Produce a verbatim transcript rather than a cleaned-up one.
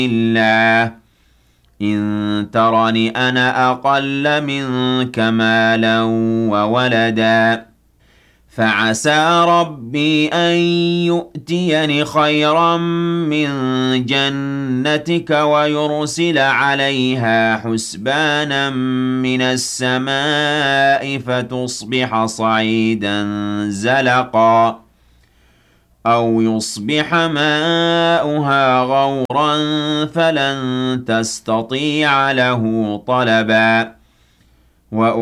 الله إن ترني أنا أقل منك مالا وولدا فعسى ربي أن يؤتيني خيرا من جنتك ويرسل عليها حسبانا من السماء فتصبح صعيدا زلقا أو يصبح ماؤها غورا فلن تستطيع له طلبا